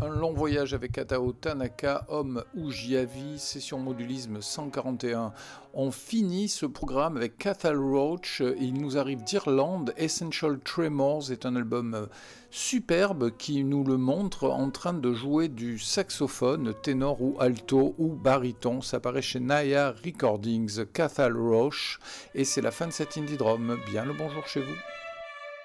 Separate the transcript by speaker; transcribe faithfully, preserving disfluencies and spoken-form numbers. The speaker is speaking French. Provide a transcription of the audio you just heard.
Speaker 1: Un long voyage avec Atao Tanaka, homme Ujiavi, session modulisme cent quarante et un. On finit ce programme avec Cathal Roach. Il nous arrive d'Irlande. Essential Tremors est un album superbe qui nous le montre en train de jouer du saxophone, ténor ou alto ou baryton. Ça paraît chez Naya Recordings. Cathal Roach. Et c'est la fin de cet Indie Drum. Bien le bonjour chez vous.